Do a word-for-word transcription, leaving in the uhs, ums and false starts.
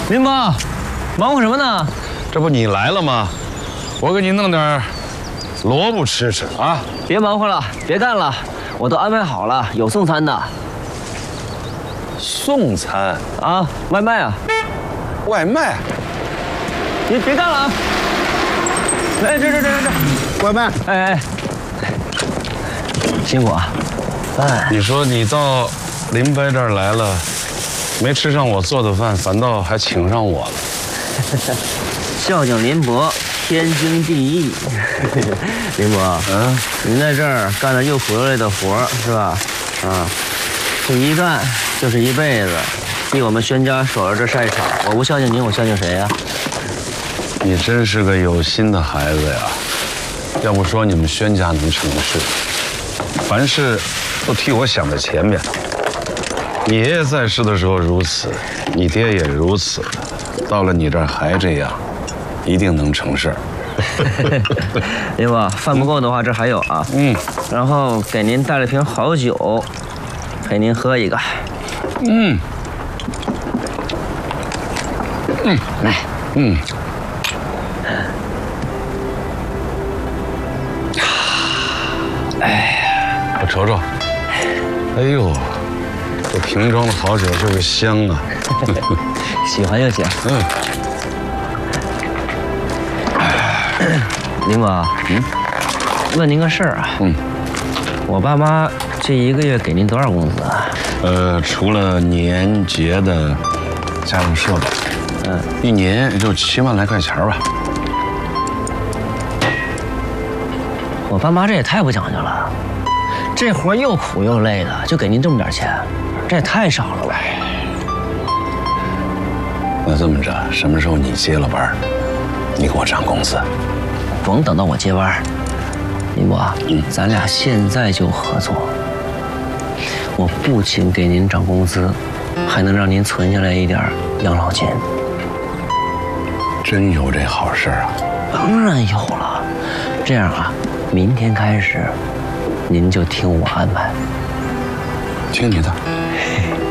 林伯，忙活什么呢？ 这不你来了吗？我给你弄点萝卜吃吃啊！ 别忙活了，别干了，我都安排好了，有送餐的。 送餐啊，外卖啊！ 外卖？ 你别干了啊！哎，这这这这这， 外卖！ 哎哎，辛苦啊！饭。 你说你到林伯这儿来了，没吃上我做的饭，反倒还请上我了。 孝敬林伯，天经地义。林伯，嗯，您在这儿干的又苦又累的活是吧？啊，这一干就是一辈子，替我们宣家守着这晒场。我不孝敬您，我孝敬谁呀？ 你真是个有心的孩子呀！要不说你们宣家能成事，凡事都替我想在前面。你爷爷在世的时候如此，你爹也如此，到了你这儿还这样，一定能成事儿。 林伯，饭不够的话，这还有啊。嗯。然后给您带了瓶好酒，陪您喝一个。 嗯。嗯，来，嗯。哎呀，我瞅瞅，哎呦，这瓶装的好酒就是香啊！ 喜欢就行。嗯。林伯，嗯，问您个事儿啊。嗯。我爸妈这一个月给您多少工资啊？ 呃，除了年节的家用设备，嗯，一年也就七万来块钱吧。 我爸妈这也太不讲究了，这活又苦又累的，就给您这么点钱，这也太少了吧？ 那这么着，什么时候你接了班，你给我涨工资？ 不用等到我接班，林伯，嗯，咱俩现在就合作。我不仅给您涨工资，还能让您存下来一点养老金。 真有这好事啊？ 当然有了。这样啊。明天开始，您就听我安排。 听你的。